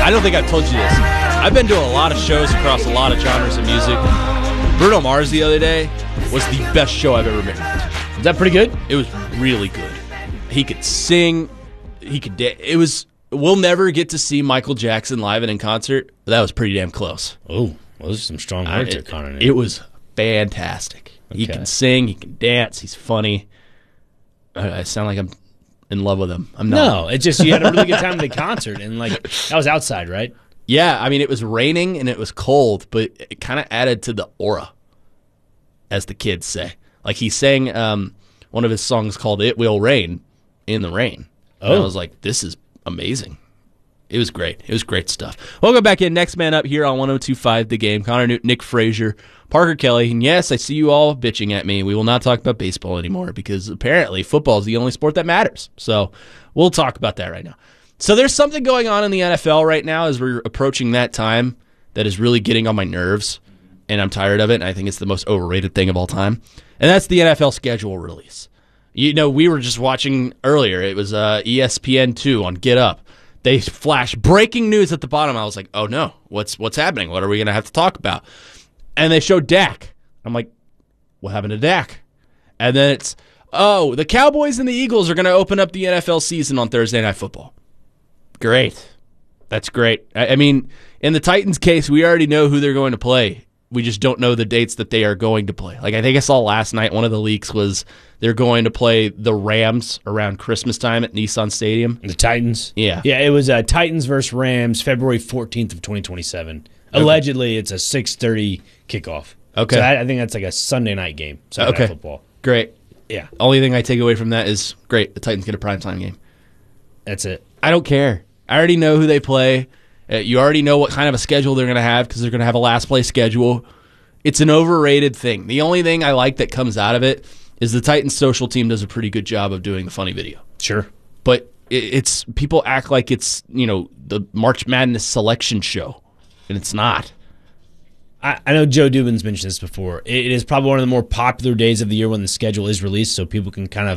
I don't think I've told you this. I've been to a lot of shows across a lot of genres of music. Bruno Mars the other day was the best show I've ever been to. Is that pretty good? It was really good. He could sing. He could it was. We'll never get to see Michael Jackson live and in concert, but that was pretty damn close. Oh, well, those are some strong words there, Connor. It was fantastic. Okay. He can sing. He can dance. He's funny. I sound like I'm in love with him. I'm not. No, it's just you had a really good time at the concert, and like that was outside, right? Yeah, I mean it was raining and it was cold, but it kind of added to the aura, as the kids say. Like he sang one of his songs called "It Will Rain" in the rain. Oh, and I was like, this is amazing. It was great. It was great stuff. We'll go back in. Next man up here on 102.5 The Game. Connor Newton, Nick Frazier, Parker Kelly. And yes, I see you all bitching at me. We will not talk about baseball anymore because apparently football is the only sport that matters. So we'll talk about that right now. So there's something going on in the NFL right now as we're approaching that time that is really getting on my nerves, and I'm tired of it, and I think it's the most overrated thing of all time. And that's the NFL schedule release. You know, we were just watching earlier. It was ESPN2 on Get Up. They flash breaking news at the bottom. I was like, oh no, what's happening? What are we going to have to talk about? And they showed Dak. I'm like, what happened to Dak? And then it's, oh, the Cowboys and the Eagles are going to open up the NFL season on Thursday Night Football. Great. That's great. I mean, in the Titans case, we already know who they're going to play. We just don't know the dates that they are going to play. Like I think I saw last night, one of the leaks was they're going to play the Rams around Christmas time at Nissan Stadium. The Titans? Yeah. Yeah, it was Titans versus Rams, February 14th of 2027. Okay. Allegedly, it's a 6:30 kickoff. Okay. So I think that's like a Sunday night game. Sunday night football. Great. Yeah. Only thing I take away from that is, great, the Titans get a primetime game. That's it. I don't care. I already know who they play. You already know what kind of a schedule they're going to have because they're going to have a last place schedule. It's an overrated thing. The only thing I like that comes out of it is the Titans social team does a pretty good job of doing the funny video. Sure. But it's people act like it's, you know, the March Madness selection show, and it's not. I know Joe Dubin's mentioned this before. It is probably one of the more popular days of the year when the schedule is released, so people can kind of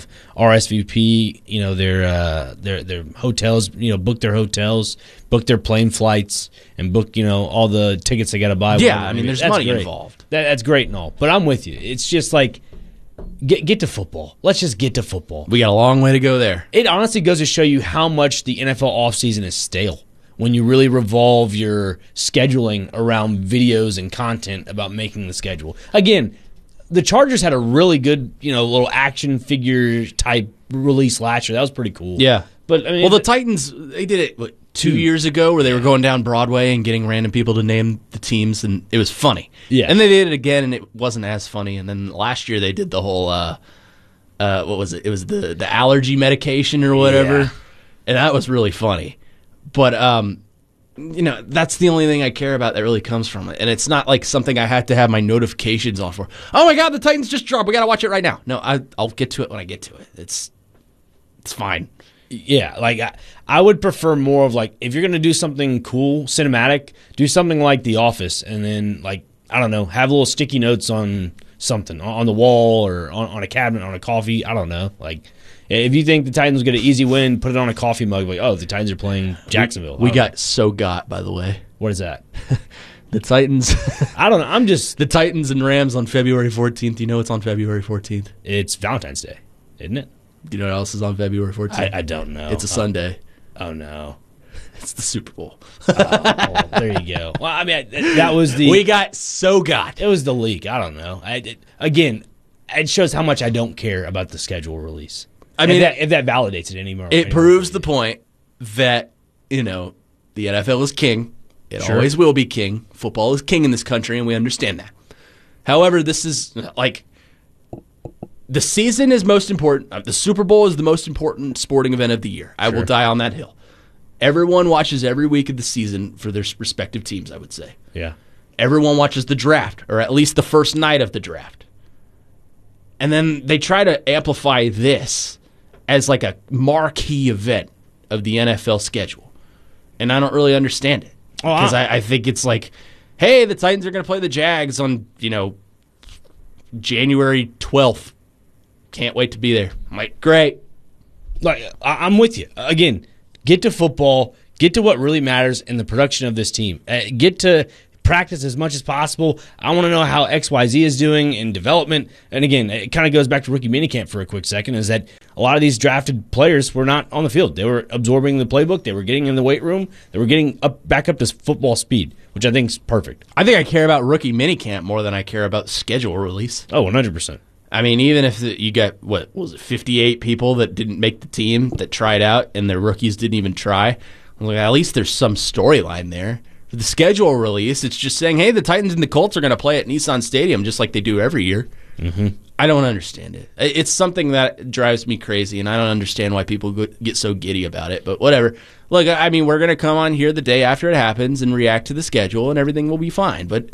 RSVP, you know, their hotels, you know, book their hotels, book their plane flights, and book, you know, all the tickets they got to buy. Yeah, I mean, there's money involved. That's great and all, but I'm with you. It's just like get to football. Let's just get to football. We got a long way to go there. It honestly goes to show you how much the NFL offseason is stale. When you really revolve your scheduling around videos and content about making the schedule. Again, the Chargers had a really good, you know, little action figure type release last year. That was pretty cool. Yeah. But I mean, well, the Titans, they did it 2 years ago where they were going down Broadway and getting random people to name the teams, and it was funny. Yeah. And they did it again, and it wasn't as funny. And then last year they did the whole, what was it? It was the allergy medication or whatever. Yeah. And that was really funny. But, you know, that's the only thing I care about that really comes from it. And it's not like something I have to have my notifications on for. Oh, my God, the Titans just dropped. We got to watch it right now. No, I'll get to it when I get to it. It's fine. Yeah, like I would prefer more of like, if you're going to do something cool, cinematic, do something like The Office. And then, like, I don't know, have little sticky notes on something, on the wall or on a cabinet, on a coffee. I don't know, like. If you think the Titans get an easy win, put it on a coffee mug. Like, oh, the Titans are playing Jacksonville. We got so got, by the way. What is that? The Titans. I don't know. I'm just... The Titans and Rams on February 14th. You know it's on February 14th? It's Valentine's Day, isn't it? Do you know what else is on February 14th? I don't know. It's a Sunday. Oh, no. It's the Super Bowl. There you go. Well, I mean, that was the... We got so got. It was the leak. I don't know. Again, it shows how much I don't care about the schedule release. I mean, if that validates it anymore. It proves the point that, you know, the NFL is king. It always will be king. Football is king in this country, and we understand that. However, this is, like, the season is most important. The Super Bowl is the most important sporting event of the year. I will die on that hill. Everyone watches every week of the season for their respective teams, I would say. Yeah. Everyone watches the draft, or at least the first night of the draft. And then they try to amplify this as like a marquee event of the NFL schedule. And I don't really understand it. Because I think it's like, hey, the Titans are going to play the Jags on, you know, January 12th. Can't wait to be there. I'm like, great. Like, I'm with you. Again, get to football, Get to what really matters in the production of this team. Get to practice as much as possible. I want to know how XYZ is doing in development. And again, it kind of goes back to rookie minicamp for a quick second, is that a lot of these drafted players were not on the field. They were absorbing the playbook. They were getting in the weight room. They were getting back up to football speed, which I think is perfect. I think I care about rookie minicamp more than I care about schedule release. Oh, 100%. I mean, even if you got, what was it, 58 people that didn't make the team that tried out and their rookies didn't even try, like, at least there's some storyline there. For the schedule release, it's just saying, hey, the Titans and the Colts are going to play at Nissan Stadium just like they do every year. Mm-hmm. I don't understand it. It's something that drives me crazy, and I don't understand why people get so giddy about it. But whatever. Look, I mean, we're going to come on here the day after it happens and react to the schedule, and everything will be fine. But,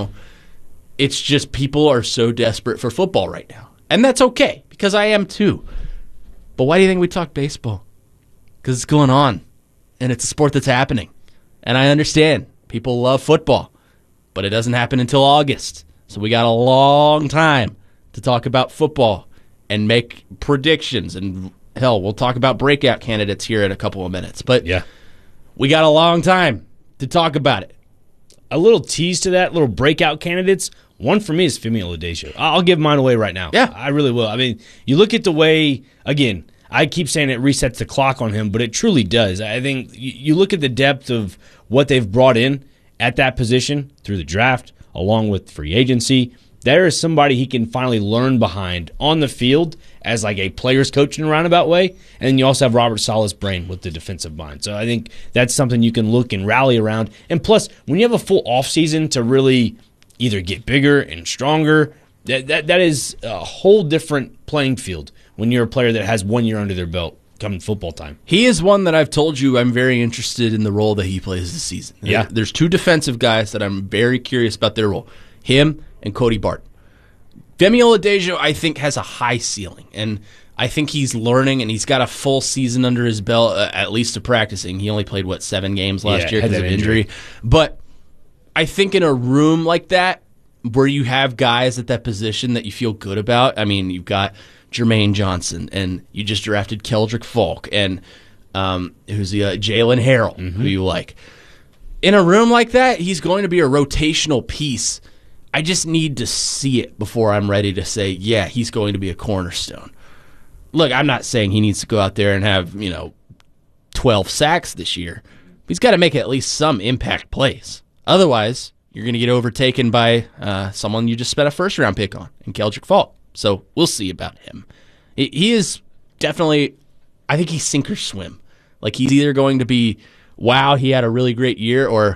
it's just people are so desperate for football right now. And that's okay, because I am too. But why do you think we talk baseball? Because it's going on, and it's a sport that's happening. And I understand people love football, but it doesn't happen until August. So we got a long time to talk about football and make predictions. And hell, we'll talk about breakout candidates here in a couple of minutes. But yeah, we got a long time to talk about it. A little tease to that, little breakout candidates. One for me is Femi Oladejo. I'll give mine away right now. Yeah. I really will. I mean, you look at the way, again, I keep saying it resets the clock on him, but it truly does. I think you look at the depth of what they've brought in at that position through the draft, along with free agency. There is somebody he can finally learn behind on the field as like a player's coach in a roundabout way. And then you also have Robert Saleh's brain with the defensive mind. So I think that's something you can look and rally around. And plus, when you have a full offseason to really either get bigger and stronger, that is a whole different playing field when you're a player that has 1 year under their belt come football time. He is one that I've told you I'm very interested in the role that he plays this season. Yeah. There's two defensive guys that I'm very curious about their role. Him and Cody Barton. Femi Oladejo, I think, has a high ceiling, and I think he's learning, and he's got a full season under his belt, at least to practicing. He only played, 7 games last year because of injury. But I think in a room like that, where you have guys at that position that you feel good about, I mean, you've got Jermaine Johnson, and you just drafted Keldrick Falk, and who's the Jalen Harrell, who you like. In a room like that, he's going to be a rotational piece. I just need to see it before I'm ready to say, yeah, he's going to be a cornerstone. Look, I'm not saying he needs to go out there and have, 12 sacks this year. But he's got to make at least some impact plays. Otherwise, you're going to get overtaken by someone you just spent a first-round pick on, in Keldrick Falk. So we'll see about him. He is definitely, I think he's sink or swim. Like, he's either going to be, wow, he had a really great year, or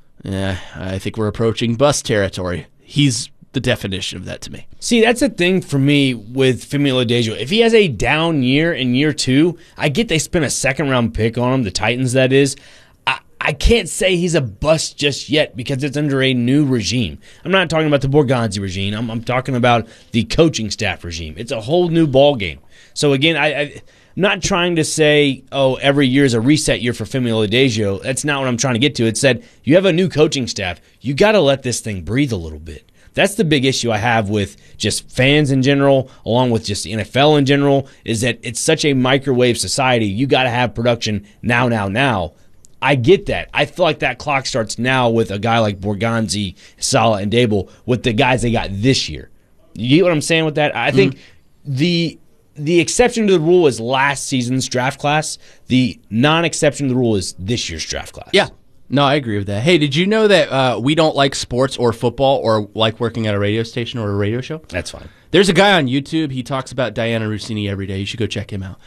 I think we're approaching bust territory. He's the definition of that to me. See, that's the thing for me with Femi Oladejo. If he has a down year in year 2, I get they spent a second-round pick on him, the Titans, that is. I can't say he's a bust just yet because it's under a new regime. I'm not talking about the Borgonzi regime. I'm talking about the coaching staff regime. It's a whole new ball game. So, again, I'm not trying to say, every year is a reset year for Femi Oladejo. That's not what I'm trying to get to. It said you have a new coaching staff. You got to let this thing breathe a little bit. That's the big issue I have with just fans in general, along with just the NFL in general, is that it's such a microwave society. You got to have production now. I get that. I feel like that clock starts now with a guy like Borgonzi, Saleh, and Dable with the guys they got this year. You get what I'm saying with that? I think the exception to the rule is last season's draft class. The non-exception to the rule is this year's draft class. Yeah. No, I agree with that. Hey, did you know that we don't like sports or football or like working at a radio station or a radio show? That's fine. There's a guy on YouTube. He talks about Diana Rossini every day. You should go check him out.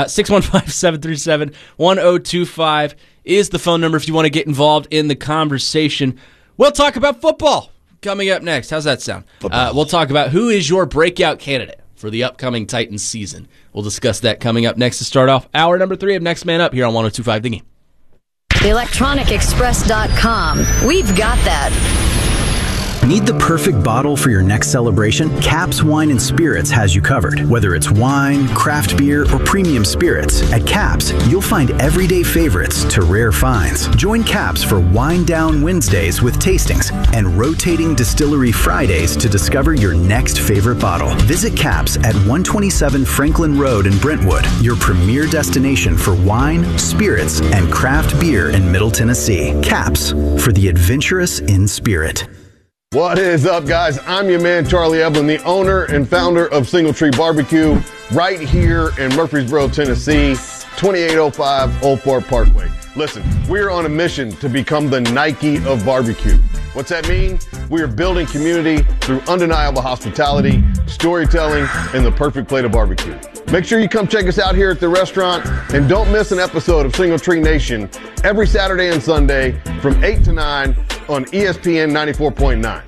615-737-1025 is the phone number if you want to get involved in the conversation. We'll talk about football coming up next. How's that sound? We'll talk about who is your breakout candidate for the upcoming Titans season. We'll discuss that coming up next to start off hour number 3 of Next Man Up here on 102.5 The Game. ElectronicExpress.com. We've got that. Need the perfect bottle for your next celebration? Caps Wine and Spirits has you covered. Whether it's wine, craft beer, or premium spirits, at Caps, you'll find everyday favorites to rare finds. Join Caps for Wine Down Wednesdays with tastings and rotating Distillery Fridays to discover your next favorite bottle. Visit Caps at 127 Franklin Road in Brentwood, your premier destination for wine, spirits, and craft beer in Middle Tennessee. Caps, for the adventurous in spirit. What is up, guys? I'm your man, Charlie Evelyn, the owner and founder of Single Tree Barbecue, right here in Murfreesboro, Tennessee, 2805 Old Fort Parkway. Listen, we're on a mission to become the Nike of barbecue. What's that mean? We are building community through undeniable hospitality, storytelling, and the perfect plate of barbecue. Make sure you come check us out here at the restaurant, and don't miss an episode of Single Tree Nation every Saturday and Sunday from 8 to 9 on ESPN 94.9.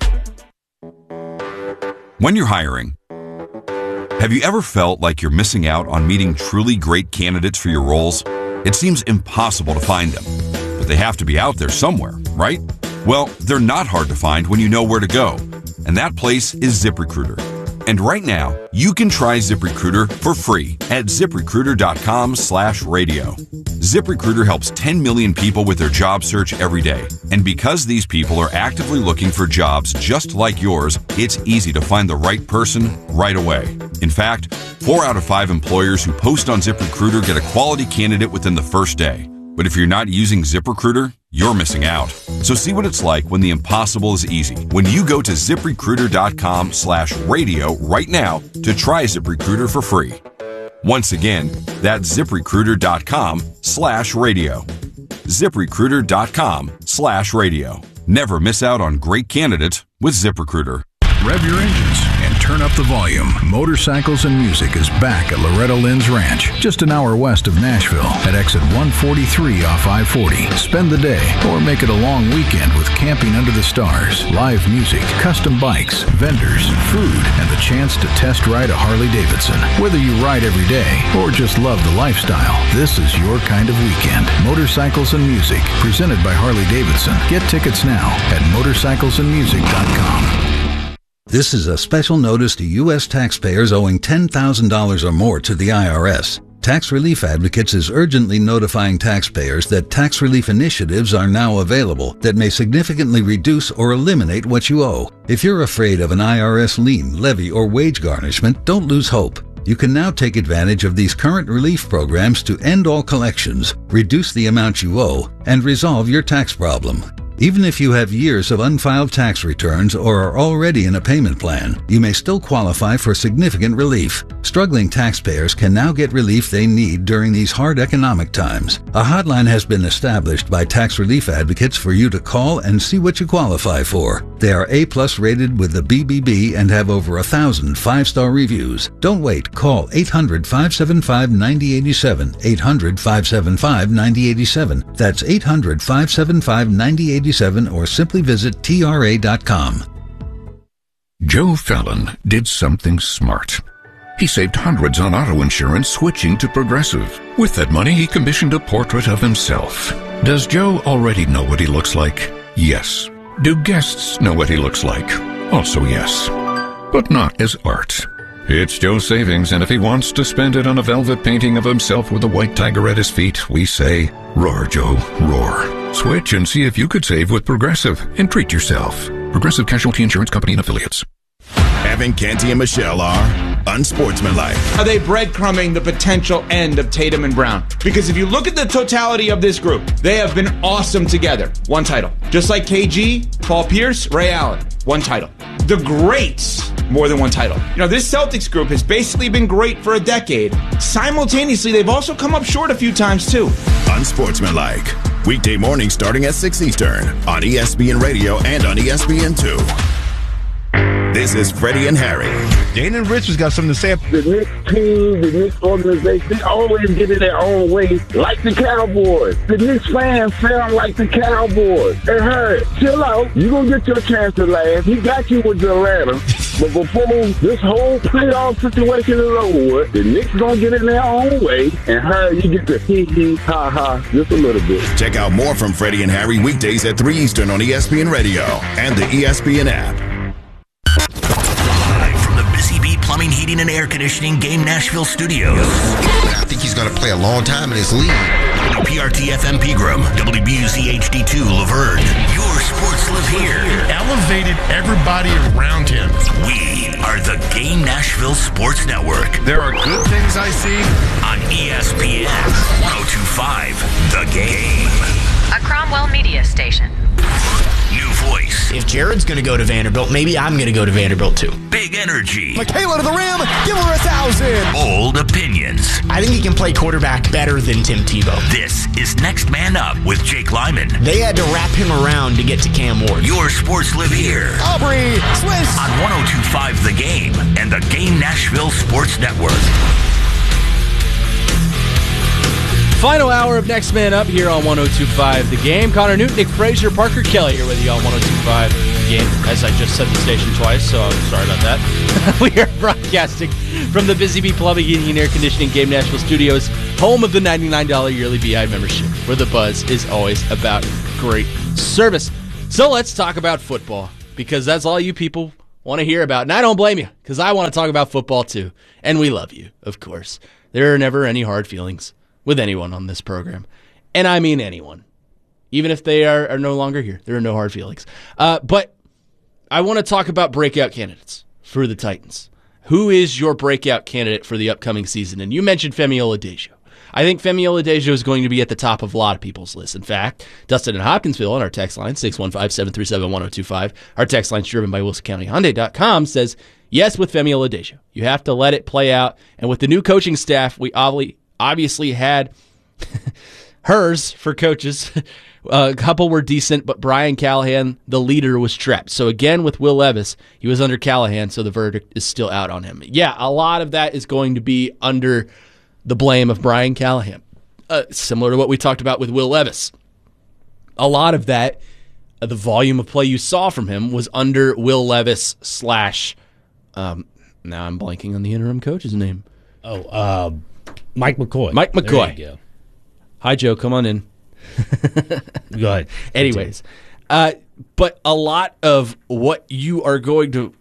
When you're hiring, have you ever felt like you're missing out on meeting truly great candidates for your roles? It seems impossible to find them, but they have to be out there somewhere, right? Well, they're not hard to find when you know where to go, and that place is ZipRecruiter. And right now, you can try ZipRecruiter for free at ZipRecruiter.com/radio. ZipRecruiter helps 10 million people with their job search every day. And because these people are actively looking for jobs just like yours, it's easy to find the right person right away. In fact, 4 out of 5 employers who post on ZipRecruiter get a quality candidate within the first day. But if you're not using ZipRecruiter, you're missing out. So see what it's like when the impossible is easy. When you go to ZipRecruiter.com/radio right now to try ZipRecruiter for free. Once again, that's ZipRecruiter.com/radio. ZipRecruiter.com/radio. Never miss out on great candidates with ZipRecruiter. Rev your engines and turn up the volume. Motorcycles and Music is back at Loretta Lynn's Ranch, just an hour west of Nashville at exit 143 off I-40. Spend the day or make it a long weekend with camping under the stars, live music, custom bikes, vendors, food, and the chance to test ride a Harley-Davidson. Whether you ride every day or just love the lifestyle, this is your kind of weekend. Motorcycles and Music, presented by Harley-Davidson. Get tickets now at motorcyclesandmusic.com. This is a special notice to U.S. taxpayers owing $10,000 or more to the IRS. Tax Relief Advocates is urgently notifying taxpayers that tax relief initiatives are now available that may significantly reduce or eliminate what you owe. If you're afraid of an IRS lien, levy, or wage garnishment, don't lose hope. You can now take advantage of these current relief programs to end all collections, reduce the amount you owe, and resolve your tax problem. Even if you have years of unfiled tax returns or are already in a payment plan, you may still qualify for significant relief. Struggling taxpayers can now get relief they need during these hard economic times. A hotline has been established by Tax Relief Advocates for you to call and see what you qualify for. They are A+ rated with the BBB and have over 1,000 5-star reviews. Don't wait. Call 800-575-9087, 800-575-9087. That's 800-575-9087. Or simply visit TRA.com. Joe Fallon did something smart. He saved hundreds on auto insurance switching to Progressive. With that money, he commissioned a portrait of himself. Does Joe already know what he looks like? Yes. Do guests know what he looks like? Also yes. But not as art. It's Joe's savings, and if he wants to spend it on a velvet painting of himself with a white tiger at his feet, we say, roar, Joe, roar. Switch and see if you could save with Progressive and treat yourself. Progressive Casualty Insurance Company and Affiliates. Evan Canty and Michelle are unsportsmanlike. Are they breadcrumbing the potential end of Tatum and Brown? Because if you look at the totality of this group, they have been awesome together. One title. Just like KG, Paul Pierce, Ray Allen. One title. The greats, more than one title. You know, this Celtics group has basically been great for a decade. Simultaneously, they've also come up short a few times, too. Unsportsmanlike. Weekday mornings starting at 6 Eastern on ESPN Radio and on ESPN2. This is Freddie and Harry. Dana and Rich has got something to say. The Knicks team, the Knicks organization, they always get it their own way, like the Cowboys. The Knicks fans sound like the Cowboys. Hey, Harry, chill out. You're going to get your chance to laugh. He got you with the Atlanta. But before this whole playoff situation is over with, the Knicks gonna get in their own way, and Harry, you get to hee ha ha just a little bit. Check out more from Freddie and Harry weekdays at 3 Eastern on ESPN Radio and the ESPN app. Live from the Busy Bee Plumbing, Heating, and Air Conditioning Game Nashville Studios. I think he's going to play a long time in this league. WPRT FM Pegram, WBUC HD2 Laverne. Your sports live here. Elevated everybody around him. We are the Game Nashville Sports Network. There are good things I see on ESPN 102.5 The Game. A Cromwell media station. New voice. If Jared's going to go to Vanderbilt, maybe I'm going to go to Vanderbilt too. Big energy. Michaela to the rim. Give her 1,000. Bold opinions. I think he can play quarterback better than Tim Tebow. This is Next Man Up with Jake Lyman. They had to wrap him around to get to Cam Ward. Your sports live here. Aubrey Swiss. On 102.5 The Game and the Game Nashville Sports Network. Final hour of Next Man Up here on 102.5 The Game. Connor Newton, Nick Frazier, Parker Kelly here with you on 102.5 The Game. As I just said the station twice, so I'm sorry about that. We are broadcasting from the Busy Bee Plumbing, Heating, and Air Conditioning Game Nashville Studios, home of the $99 yearly BI membership, where the buzz is always about great service. So let's talk about football, because that's all you people want to hear about. And I don't blame you, because I want to talk about football too. And we love you, of course. There are never any hard feelings with anyone on this program. And I mean anyone. Even if they are no longer here, there are no hard feelings. But I want to talk about breakout candidates for the Titans. Who is your breakout candidate for the upcoming season? And you mentioned Femi Oladejo. I think Femi Oladejo is going to be at the top of a lot of people's lists. In fact, Dustin in Hopkinsville on our text line, 615-737-1025. Our text line is driven by WilsonCountyHyundai.com, says, yes, with Femi Oladejo. You have to let it play out. And with the new coaching staff, we obviously had hers for coaches. A couple were decent, but Brian Callahan, the leader, was trapped. So again, with Will Levis, he was under Callahan, so the verdict is still out on him. Yeah, a lot of that is going to be under the blame of Brian Callahan. Similar to what we talked about with Will Levis. A lot of that, the volume of play you saw from him was under Will Levis / now I'm blanking on the interim coach's name. Mike McCoy. Mike McCoy. There you go. Hi, Joe. Come on in. Go ahead. Anyways, but a lot of what you are going to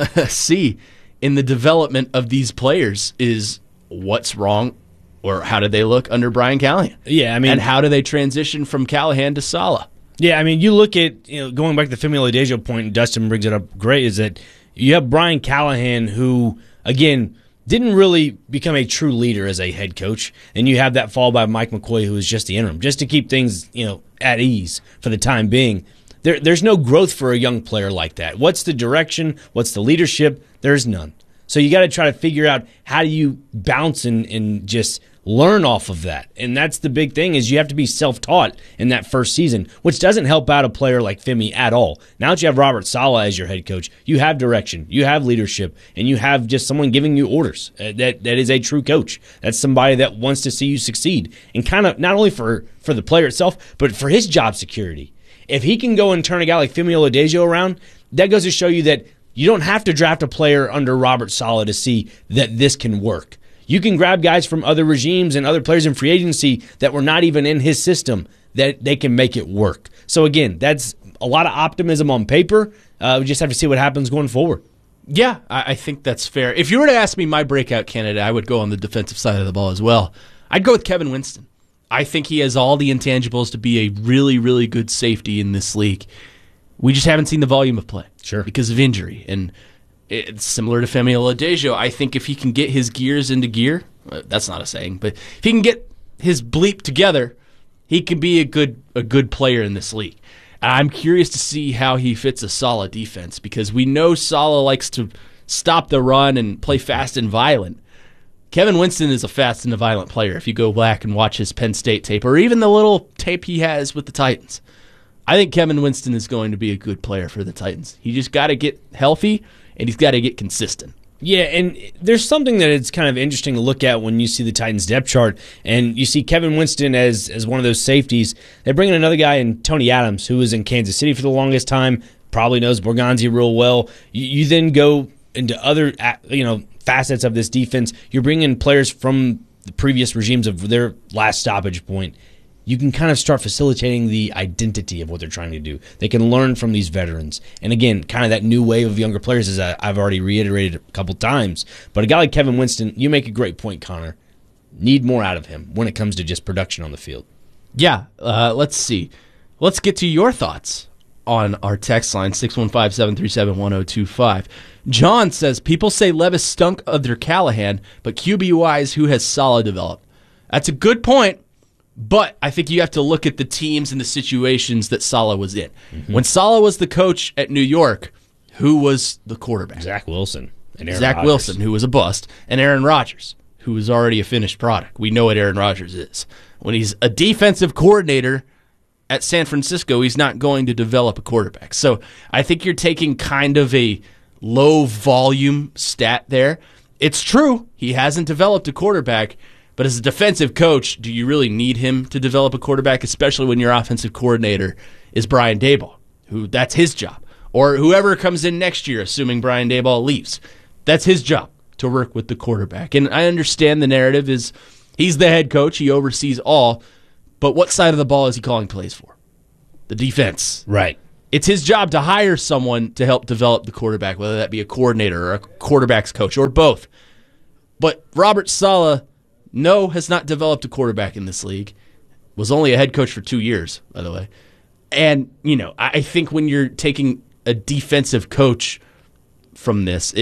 see in the development of these players is what's wrong, or how did they look under Brian Callahan? Yeah, I mean, and how do they transition from Callahan to Saleh? Yeah, I mean, you look at, going back to the Femi Oladejo point, and Dustin brings it up great, is that you have Brian Callahan who, again, didn't really become a true leader as a head coach, and you have that fall by Mike McCoy, who was just the interim, just to keep things at ease for the time being. There's no growth for a young player like that. What's the direction? What's the leadership? There's none. So you got to try to figure out how do you bounce and just learn off of that. And that's the big thing, is you have to be self-taught in that first season, which doesn't help out a player like Femi at all. Now that you have Robert Saleh as your head coach, you have direction, you have leadership, and you have just someone giving you orders. That is a true coach. That's somebody that wants to see you succeed. And kind of not only for the player itself, but for his job security. If he can go and turn a guy like Femi Oladejo around, that goes to show you that you don't have to draft a player under Robert Saleh to see that this can work. You can grab guys from other regimes and other players in free agency that were not even in his system, that they can make it work. So again, that's a lot of optimism on paper. We just have to see what happens going forward. Yeah, I think that's fair. If you were to ask me my breakout candidate, I would go on the defensive side of the ball as well. I'd go with Kevin Winston. I think he has all the intangibles to be a really, really good safety in this league. We just haven't seen the volume of play. Sure. Because of injury. And it's similar to Femi Oladejo. I think if he can get his gears into gear, that's not a saying, but if he can get his bleep together, he can be a good player in this league. And I'm curious to see how he fits a solid defense, because we know Saleh likes to stop the run and play fast and violent. Kevin Winston is a fast and a violent player if you go back and watch his Penn State tape, or even the little tape he has with the Titans. I think Kevin Winston is going to be a good player for the Titans. He just got to get healthy, and he's got to get consistent. Yeah, and there's something that it's kind of interesting to look at when you see the Titans depth chart, and you see Kevin Winston as one of those safeties. They bring in another guy in Tony Adams, who was in Kansas City for the longest time, probably knows Borgonzi real well. You then go into other facets of this defense, you're bringing in players from the previous regimes of their last stoppage point. You can kind of start facilitating the identity of what they're trying to do. They can learn from these veterans. And again, kind of that new wave of younger players, as I've already reiterated a couple times. But a guy like Kevin Winston, you make a great point, Connor. Need more out of him when it comes to just production on the field. Yeah, let's see. Let's get to your thoughts on our text line, 615-737-1025. John says, people say Levis stunk under Callahan, but QB-wise, who has Saleh developed? That's a good point. But I think you have to look at the teams and the situations that Saleh was in. Mm-hmm. When Saleh was the coach at New York, who was the quarterback? Zach Wilson. And Aaron Zach Rodgers. Wilson, who was a bust, and Aaron Rodgers, who was already a finished product. We know what Aaron Rodgers is. When he's a defensive coordinator at San Francisco, he's not going to develop a quarterback. So I think you're taking kind of a low-volume stat there. It's true, he hasn't developed a quarterback. But as a defensive coach, do you really need him to develop a quarterback, especially when your offensive coordinator is Brian Daboll, who that's his job? Or whoever comes in next year, assuming Brian Daboll leaves. That's his job, to work with the quarterback. And I understand the narrative is he's the head coach, he oversees all, but what side of the ball is he calling plays for? The defense. Right. It's his job to hire someone to help develop the quarterback, whether that be a coordinator or a quarterback's coach or both. But Robert Saleh, no, has not developed a quarterback in this league. Was only a head coach for 2 years, by the way. And, I think when you're taking a defensive coach from this,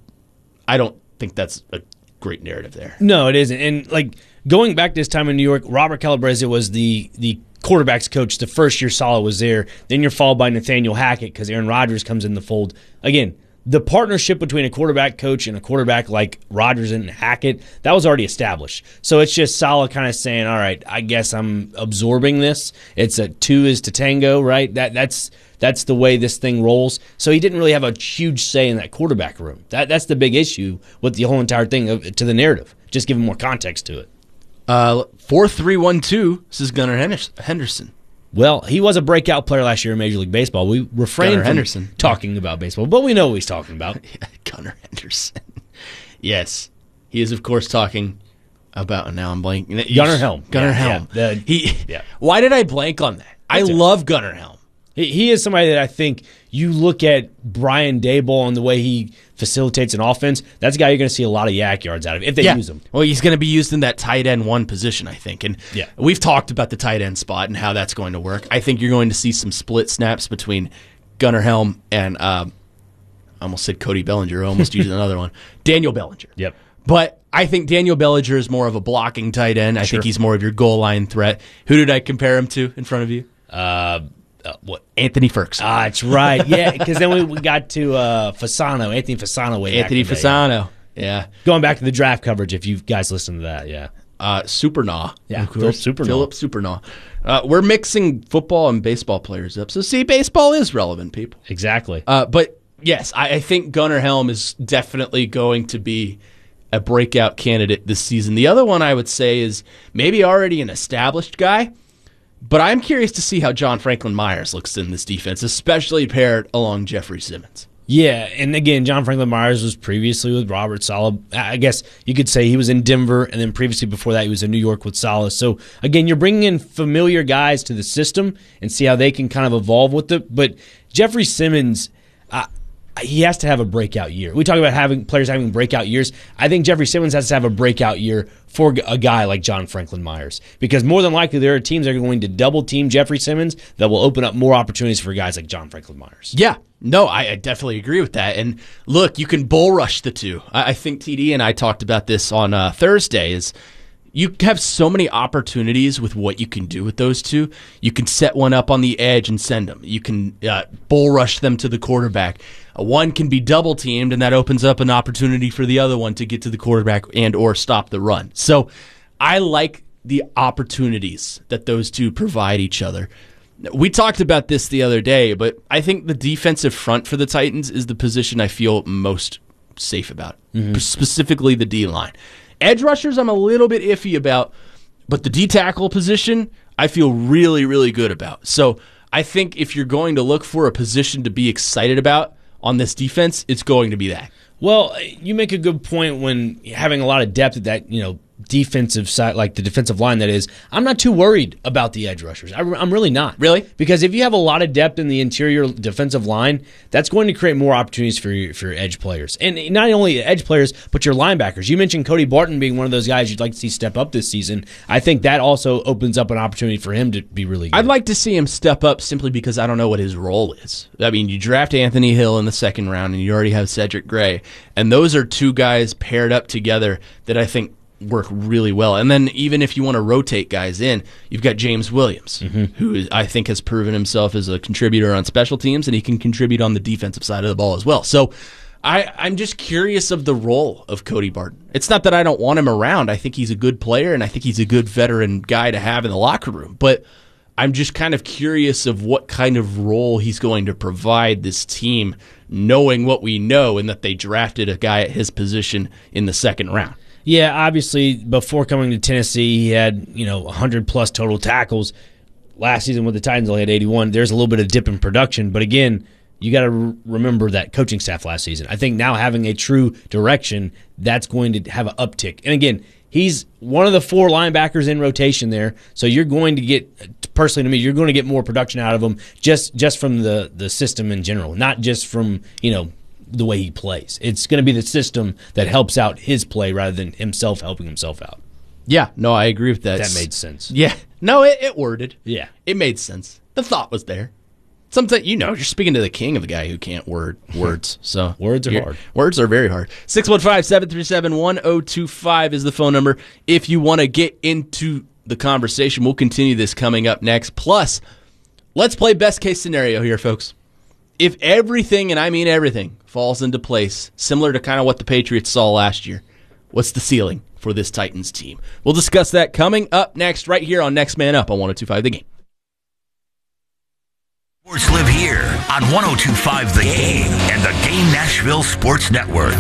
I don't think that's a great narrative there. No, it isn't. And, going back to this time in New York, Robert Calabrese was the quarterback's coach the first year Saleh was there. Then you're followed by Nathaniel Hackett because Aaron Rodgers comes in the fold. Again, the partnership between a quarterback coach and a quarterback like Rodgers and Hackett, that was already established. So it's just Saleh kind of saying, all right, I guess I'm absorbing this. It's a two is to tango, right? That's the way this thing rolls. So he didn't really have a huge say in that quarterback room. That's the big issue with the whole entire thing to the narrative. Just giving more context to it. 4312, this is Gunnar Henderson. Well, he was a breakout player last year in Major League Baseball. We refrained from talking about baseball, but we know what he's talking about. Yeah, Gunnar Henderson. Yes. He is, of course, talking about, and now I'm blanking. Gunnar Helm. Gunnar Helm. Yeah. Why did I blank on that? I love Gunnar Helm. He is somebody that I think you look at Brian Daboll and the way he facilitates an offense, that's a guy you're going to see a lot of yak yards out of if they use him. Well, he's going to be used in that tight end one position, I think. And we've talked about the tight end spot and how that's going to work. I think you're going to see some split snaps between Gunnar Helm and I almost said Cody Bellinger. I almost used another one. Daniel Bellinger. Yep. But I think Daniel Bellinger is more of a blocking tight end. I think he's more of your goal line threat. Who did I compare him to in front of you? What? Anthony Ferguson. That's right. Yeah, because then we got to Fasano, Anthony Fasano way back. Anthony Fasano. Yeah. Going back to the draft coverage, if you guys listen to that, yeah. Supernaw. Yeah, Philip Supernaw. We're mixing football and baseball players up. So, see, baseball is relevant, people. Exactly. But, yes, I think Gunnar Helm is definitely going to be a breakout candidate this season. The other one I would say is maybe already an established guy, but I'm curious to see how John Franklin Myers looks in this defense, especially paired along Jeffrey Simmons. Yeah, and again, John Franklin Myers was previously with Robert Saleh. I guess you could say he was in Denver, and then previously before that he was in New York with Saleh. So, again, you're bringing in familiar guys to the system and see how they can kind of evolve with it. But Jeffrey Simmons, he has to have a breakout year. We talk about players having breakout years. I think Jeffrey Simmons has to have a breakout year for a guy like John Franklin Myers, because more than likely there are teams that are going to double team Jeffrey Simmons that will open up more opportunities for guys like John Franklin Myers. Yeah, no, I definitely agree with that. And look, you can bull rush the two. I think TD and I talked about this on Thursday. Is you have so many opportunities with what you can do with those two. You can set one up on the edge and send them. You can bull rush them to the quarterback. One can be double teamed, and that opens up an opportunity for the other one to get to the quarterback and or stop the run. So I like the opportunities that those two provide each other. We talked about this the other day, but I think the defensive front for the Titans is the position I feel most safe about, specifically the D-line. Edge rushers I'm a little bit iffy about, but the D-tackle position I feel really, really good about. So I think if you're going to look for a position to be excited about on this defense, it's going to be that. Well, you make a good point when having a lot of depth at that, defensive side, like the defensive line that is. I'm not too worried about the edge rushers. I'm really not. Really? Because if you have a lot of depth in the interior defensive line, that's going to create more opportunities for your edge players. And not only edge players, but your linebackers. You mentioned Cody Barton being one of those guys you'd like to see step up this season. I think that also opens up an opportunity for him to be really good. I'd like to see him step up simply because I don't know what his role is. I mean, you draft Anthony Hill in the second round, and you already have Cedric Gray. And those are two guys paired up together that I think work really well. And then even if you want to rotate guys in, you've got James Williams, who I think has proven himself as a contributor on special teams, and he can contribute on the defensive side of the ball as well. So I'm just curious of the role of Cody Barton. It's not that I don't want him around. I think he's a good player, and I think he's a good veteran guy to have in the locker room. But I'm just kind of curious of what kind of role he's going to provide this team, knowing what we know and that they drafted a guy at his position in the second round. Yeah, obviously, before coming to Tennessee, he had 100-plus total tackles. Last season with the Titans, he had 81. There's a little bit of dip in production, but again, you got to remember that coaching staff last season. I think now having a true direction, that's going to have an uptick. And again, he's one of the 4 linebackers in rotation there, so you're going to get, personally to me, you're going to get more production out of him just from the system in general, not just from the way he plays. It's going to be the system that helps out his play rather than himself helping himself out. Yeah, no, I agree with that. That made sense. Yeah. No, it worded. Yeah. It made sense. The thought was there. Sometimes, you're speaking to the king of the guy who can't word words. So words are hard. Words are very hard. 615-737-1025 is the phone number. If you want to get into the conversation, we'll continue this coming up next. Plus, let's play best case scenario here, folks. If everything, and I mean everything, falls into place, similar to kind of what the Patriots saw last year, what's the ceiling for this Titans team? We'll discuss that coming up next, right here on Next Man Up on 102.5 The Game. Sports live here on 102.5 The Game and the Game Nashville Sports Network.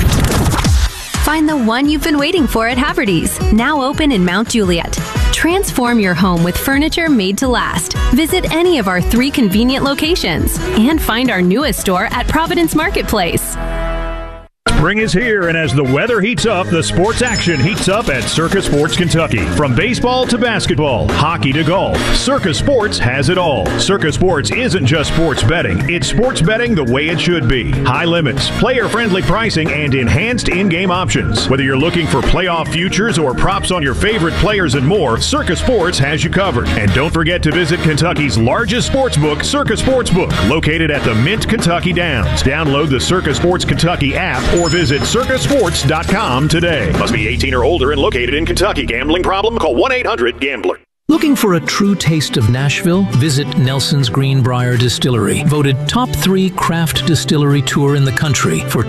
Find the one you've been waiting for at Haverty's, now open in Mount Juliet. Transform your home with furniture made to last. Visit any of our 3 convenient locations and find our newest store at Providence Marketplace. Spring is here, and as the weather heats up, the sports action heats up at Circa Sports Kentucky. From baseball to basketball, hockey to golf, Circa Sports has it all. Circa Sports isn't just sports betting. It's sports betting the way it should be. High limits, player-friendly pricing, and enhanced in-game options. Whether you're looking for playoff futures or props on your favorite players and more, Circa Sports has you covered. And don't forget to visit Kentucky's largest sports book, Circa Sportsbook, located at the Mint Kentucky Downs. Download the Circa Sports Kentucky app or visit circasports.com today. Must be 18 or older and located in Kentucky. Gambling problem? Call 1-800-GAMBLER. Looking for a true taste of Nashville? Visit Nelson's Greenbrier Distillery, voted top 3 craft distillery tour in the country for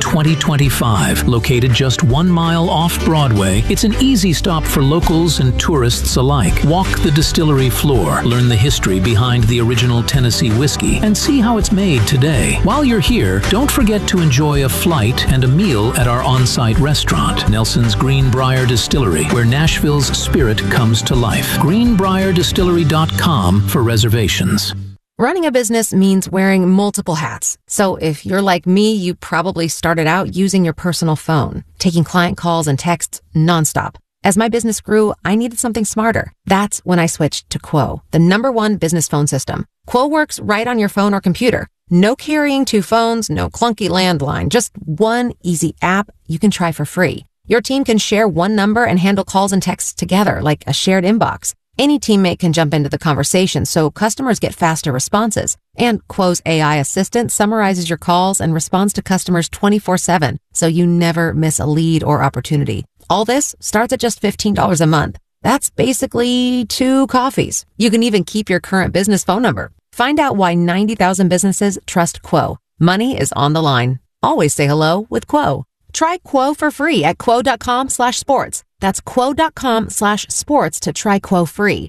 2025. Located just 1 mile off Broadway, it's an easy stop for locals and tourists alike. Walk the distillery floor, learn the history behind the original Tennessee whiskey, and see how it's made today. While you're here, don't forget to enjoy a flight and a meal at our on-site restaurant, Nelson's Greenbrier Distillery, where Nashville's spirit comes to life. GreenbrierDistillery.com for reservations. Running a business means wearing multiple hats. So if you're like me, you probably started out using your personal phone, taking client calls and texts nonstop. As my business grew, I needed something smarter. That's when I switched to Quo, the #1 business phone system. Quo works right on your phone or computer. No carrying 2 phones, no clunky landline, just one easy app you can try for free. Your team can share one number and handle calls and texts together like a shared inbox. Any teammate can jump into the conversation, so customers get faster responses. And Quo's AI assistant summarizes your calls and responds to customers 24/7, so you never miss a lead or opportunity. All this starts at just $15 a month. That's basically 2 coffees. You can even keep your current business phone number. Find out why 90,000 businesses trust Quo. Money is on the line. Always say hello with Quo. Try Quo for free at quo.com/sports. That's quo.com/sports to try Quo free.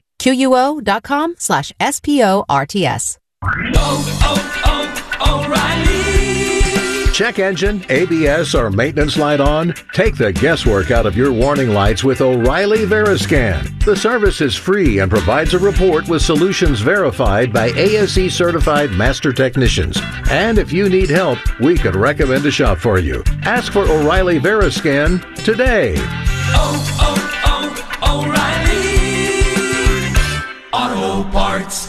QUO.com/SPORTS. O'Reilly. Check engine, ABS, or maintenance light on? Take the guesswork out of your warning lights with O'Reilly Veriscan. The service is free and provides a report with solutions verified by ASE certified master technicians. And if you need help, we could recommend a shop for you. Ask for O'Reilly Veriscan today. O'Reilly Auto Parts.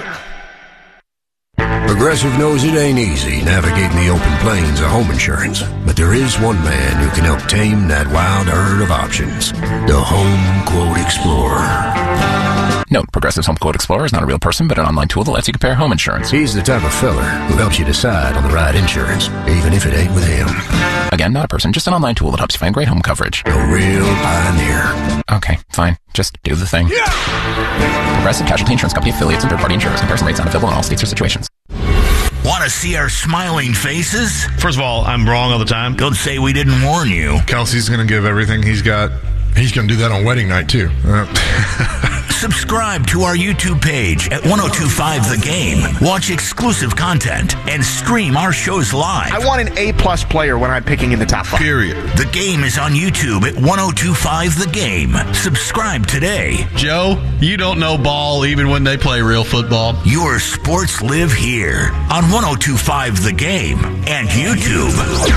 Progressive knows it ain't easy navigating the open plains of home insurance, but there is one man who can help tame that wild herd of options. The Home Quote Explorer. Note, Progressive's Home Quote Explorer is not a real person, but an online tool that lets you compare home insurance. He's the type of feller who helps you decide on the right insurance, even if it ain't with him. Again, not a person, just an online tool that helps you find great home coverage. A real pioneer. Okay, fine. Just do the thing. Yeah! Progressive Casualty Insurance Company affiliates and third-party insurers. Comparison rates not available in all states or situations. Want to see our smiling faces? First of all, I'm wrong all the time. Don't say we didn't warn you. Kelsey's going to give everything he's got. He's going to do that on wedding night, too. Subscribe to our YouTube page at 1025 The Game. Watch exclusive content and stream our shows live. I want an A-plus player when I'm picking in the top 5. Period. The Game is on YouTube at 1025 The Game. Subscribe today. Joe, you don't know ball even when they play real football. Your sports live here on 1025 The Game and YouTube.